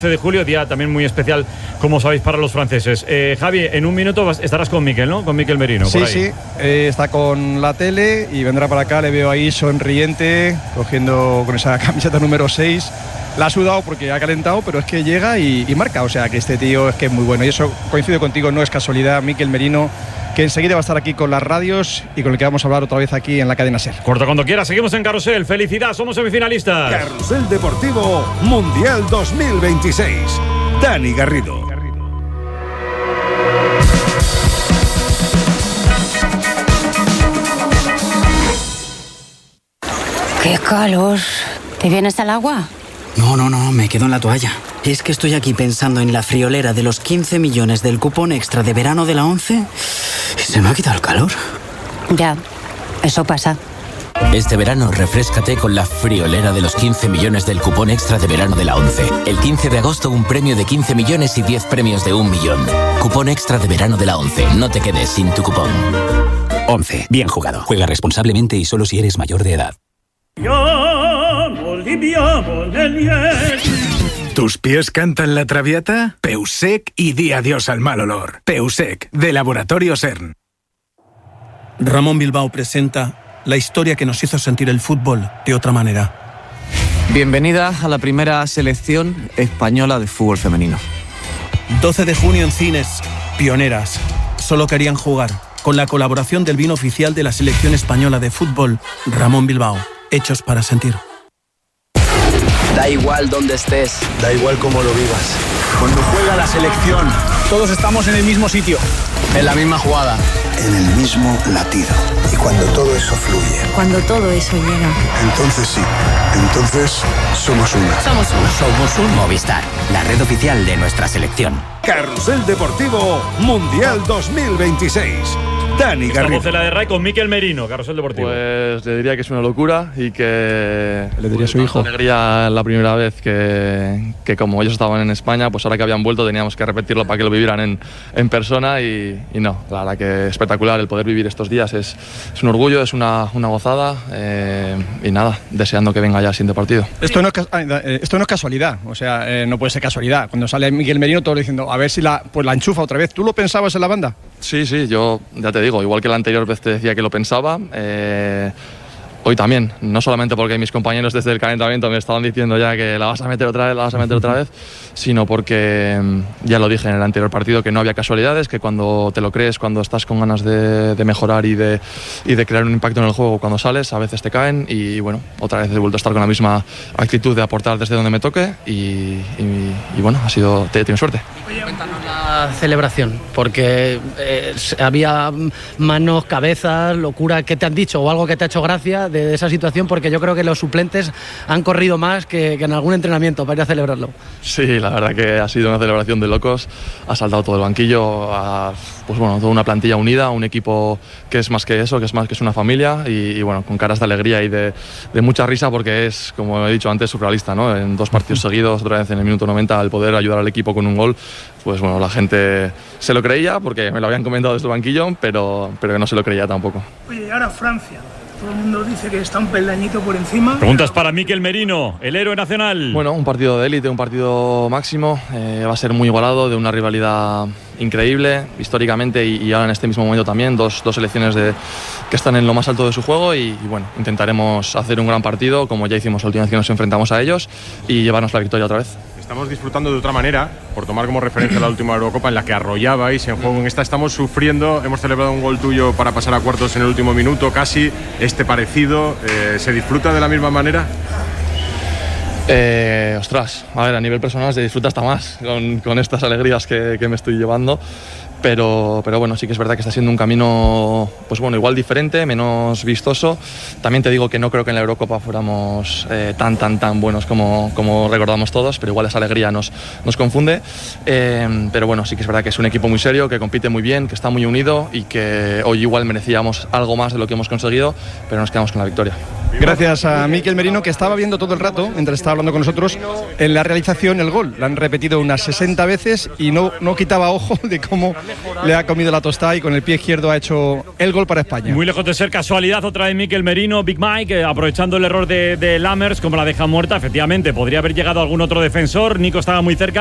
de julio, día también muy especial, como sabéis, para los franceses. Javi, en un minuto estarás con Mikel, ¿no? Con Mikel Merino. Sí, por ahí. sí, está con la tele y vendrá para acá. Le veo ahí sonriente, cogiendo con esa camiseta número 6. La ha sudado porque ha calentado, pero es que llega y marca. O sea, que este tío es que es muy bueno. Y eso, coincido contigo, no es casualidad. Mikel Merino, que enseguida va a estar aquí con las radios y con el que vamos a hablar otra vez aquí en la cadena SER. Corta cuando quieras, seguimos en Carrusel. ¡Felicidad! Somos semifinalistas. Carrusel Deportivo Mundial 2026. Dani Garrido. ¡Qué calor! ¿Te vienes al agua? No, me quedo en la toalla. Es que estoy aquí pensando en la friolera de los 15 millones del cupón extra de verano de la ONCE y se me ha quitado el calor. Ya, eso pasa. Este verano refréscate con la friolera de los 15 millones del cupón extra de verano de la ONCE. El 15 de agosto un premio de 15 millones y 10 premios de 1 millón. Cupón extra de verano de la ONCE. No te quedes sin tu cupón. ONCE. Bien jugado. Juega responsablemente y solo si eres mayor de edad. ¿Tus pies cantan la traviata? Peusec y di adiós al mal olor. Peusec, de Laboratorio CERN. Ramón Bilbao presenta la historia que nos hizo sentir el fútbol de otra manera. Bienvenida a la primera selección española de fútbol femenino. 12 de junio en cines, Pioneras. Solo querían jugar. Con la colaboración del vino oficial de la selección española de fútbol, Ramón Bilbao. Hechos para sentir. Da igual dónde estés. Da igual cómo lo vivas. Cuando juega la selección, todos estamos en el mismo sitio. En la misma jugada. En el mismo latido. Y cuando todo eso fluye. Cuando todo eso llega. Entonces sí. Entonces somos una. Somos un Movistar, la red oficial de nuestra selección. Carrusel Deportivo Mundial 2026. Dani Garrido. Esta voz de la de RAI con Mikel Merino, Carrusel Deportivo. Pues le diría que es una locura y que le diría a su hijo. Alegría la primera vez que como ellos estaban en España, pues ahora que habían vuelto teníamos que repetirlo para que lo vivieran en persona y no, la verdad que espectacular el poder vivir estos días, es un orgullo, es una gozada y nada, deseando que venga ya el siguiente partido. Esto no es casualidad, o sea, no puede ser casualidad. Cuando sale Mikel Merino todos diciendo a ver si la enchufa otra vez. ¿Tú lo pensabas en la banda? Sí, yo ya te digo, igual que la anterior vez te decía que lo pensaba, hoy también, no solamente porque mis compañeros desde el calentamiento me estaban diciendo ya que la vas a meter otra vez, sino porque ya lo dije en el anterior partido que no había casualidades, que cuando te lo crees, cuando estás con ganas de mejorar y de crear un impacto en el juego, cuando sales a veces te caen y bueno, otra vez he vuelto a estar con la misma actitud de aportar desde donde me toque y bueno, he tenido suerte. Cuéntanos la celebración, porque había manos, cabezas, locura. ¿Qué te han dicho o algo que te ha hecho gracia de esa situación? Porque yo creo que los suplentes han corrido más que en algún entrenamiento para ir a celebrarlo. Sí, la verdad que ha sido una celebración de locos. Ha saltado todo el banquillo, pues bueno, toda una plantilla unida, un equipo que es más que eso, que es una familia y bueno, con caras de alegría y de mucha risa porque es, como he dicho antes, surrealista, ¿no? En 2 partidos seguidos, otra vez en el minuto 90, el poder ayudar al equipo con un gol. Pues bueno, la gente se lo creía porque me lo habían comentado desde el banquillo, pero que no se lo creía tampoco. Oye, y ahora Francia. Todo el mundo dice que está un peldañito por encima. Preguntas para Mikel Merino, el héroe nacional. Bueno, un partido de élite, un partido máximo. Va a ser muy igualado, de una rivalidad increíble históricamente y ahora en este mismo momento también. Dos selecciones que están en lo más alto de su juego y bueno, intentaremos hacer un gran partido como ya hicimos la última vez que nos enfrentamos a ellos y llevarnos la victoria otra vez. Estamos disfrutando de otra manera, por tomar como referencia la última Eurocopa en la que arrollabais en juego. En esta estamos sufriendo, hemos celebrado un gol tuyo para pasar a cuartos en el último minuto, casi parecido. ¿Se disfruta de la misma manera? Ostras, a ver, a nivel personal se disfruta hasta más con estas alegrías que me estoy llevando. Pero bueno, sí que es verdad que está siendo un camino, pues bueno, igual diferente, menos vistoso. También te digo que no creo que en la Eurocopa fuéramos tan buenos como recordamos todos, pero igual esa alegría nos confunde. Pero bueno, sí que es verdad que es un equipo muy serio, que compite muy bien, que está muy unido y que hoy igual merecíamos algo más de lo que hemos conseguido, pero nos quedamos con la victoria. Gracias a Mikel Merino, que estaba viendo todo el rato, mientras estaba hablando con nosotros, en la realización el gol. Lo han repetido unas 60 veces y no quitaba ojo de cómo le ha comido la tostada y con el pie izquierdo ha hecho el gol para España. Muy lejos de ser casualidad, otra vez Mikel Merino, Big Mike, aprovechando el error de Lammers, como la deja muerta. Efectivamente, podría haber llegado algún otro defensor. Nico estaba muy cerca.